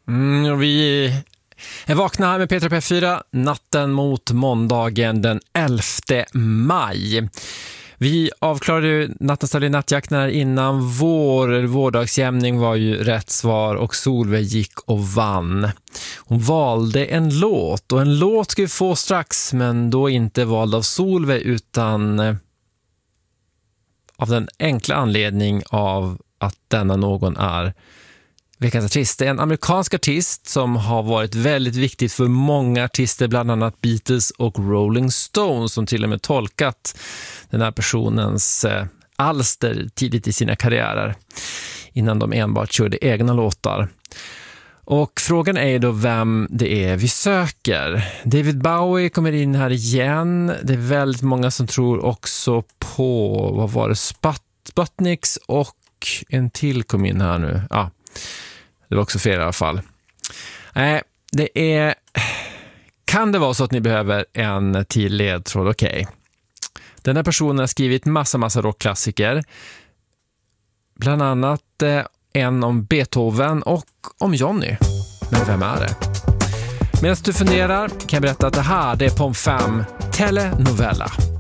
Vi är vakna här med Petra P4 natten mot måndagen den 11 maj. Vi avklarade ju nattens stad i nattjakten här innan. Vårdagsjämning var ju rätt svar och Solveig gick och vann. Hon valde en låt och en låt ska vi få strax, men då inte vald av Solveig utan av den enkla anledning av att denna någon är veckans artist. Det är en amerikansk artist som har varit väldigt viktigt för många artister, bland annat Beatles och Rolling Stones, som till och med tolkat den här personens alster tidigt i sina karriärer innan de enbart körde egna låtar. Och frågan är då vem det är vi söker. David Bowie kommer in här igen. Det är väldigt många som tror också på, vad var det, Sputniks, och en till kom in här nu. Ja, det var också fel i alla fall. Kan det vara så att ni behöver en till ledtråd? Okej. Den här personen har skrivit massa rockklassiker. Bland annat en om Beethoven och om Johnny. Men vem är det? Medan du funderar kan jag berätta att det här är Pom Fem Telenovela.